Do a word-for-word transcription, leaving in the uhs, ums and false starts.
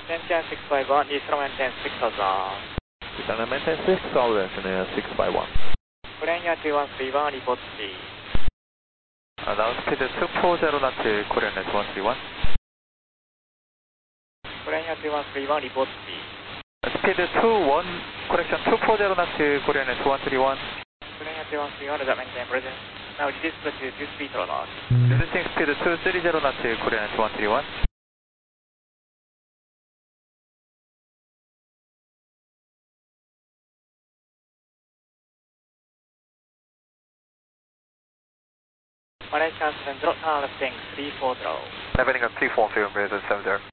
Maintain six five one, Eastern maintain six thousand. Eastern maintain six thousand, engineer six five one. Korean two one three one, report speed. Uh, now speed two four zero knot, Korean two one three one. Korean two one three one, report speed. Uh, speed two one, correction two four zero knot, Korean two one three one. Korean two one three one, does that maintain presence? Now reduce to two speed or not? Reducing speed two three zero knot, Korean two one three one. Malaysia seven, drop down lifting three four zero. Leveling up three four zero, Malaysia seven zero.